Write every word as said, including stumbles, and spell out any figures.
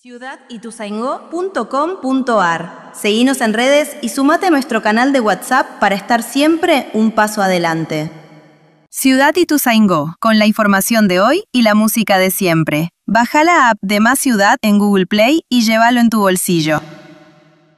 ciudad ituzaingó punto com punto ar. Seguinos en redes y sumate a nuestro canal de WhatsApp para estar siempre un paso adelante. Ciudad Ituzaingó, con la información de hoy y la música de siempre. Baja la app de Más Ciudad en Google Play y llévalo en tu bolsillo.